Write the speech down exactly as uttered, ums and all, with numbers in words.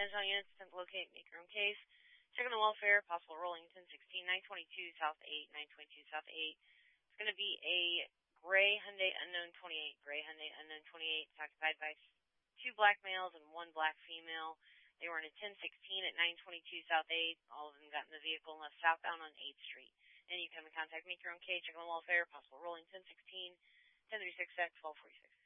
ten units, attempt to locate, make your own case. Check on the welfare, possible rolling ten sixteen, nine twenty-two South eight, nine twenty-two South eight. It's going to be a gray Hyundai Unknown twenty-eight, gray Hyundai Unknown twenty-eight. It's occupied by two black males and one black female. They were in a ten sixteen at nine twenty-two South eight. All of them got in the vehicle and left southbound on eighth Street. And you can come in contact, make your own case, check on the welfare, possible rolling ten sixteen, ten thirty-six at twelve forty-six.